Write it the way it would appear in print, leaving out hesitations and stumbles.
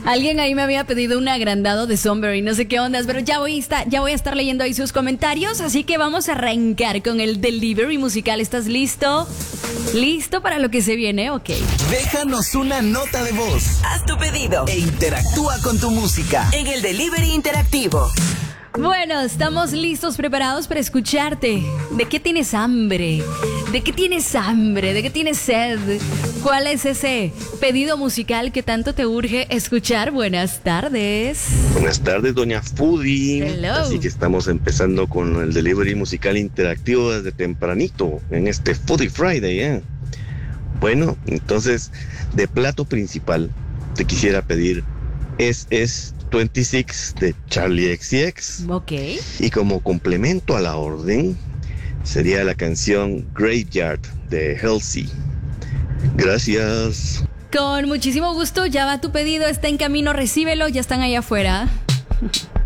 Alguien ahí me había pedido un agrandado de Sunbury, no sé qué ondas, pero ya voy a estar leyendo ahí sus comentarios, así que vamos a arrancar con el delivery musical. ¿Estás listo? ¿Listo para lo que se viene? Ok. Déjanos una nota de voz. Haz tu pedido E interactúa con tu música. en el Delivery Interactivo. Bueno, estamos listos, preparados para escucharte. ¿De qué tienes hambre? ¿De qué tienes hambre? ¿De qué tienes sed? ¿Cuál es ese pedido musical que tanto te urge escuchar? Buenas tardes. Buenas tardes, doña Foodie. Hello. Así que estamos empezando con el delivery musical interactivo desde tempranito en este Foodie Friday, ¿eh? Bueno, entonces, de plato principal, te quisiera pedir es 26 de Charlie XCX. Ok. Y como complemento a la orden, sería la canción Graveyard de Halsey. Gracias. Con muchísimo gusto, ya va tu pedido, está en camino, recíbelo, ya están allá afuera.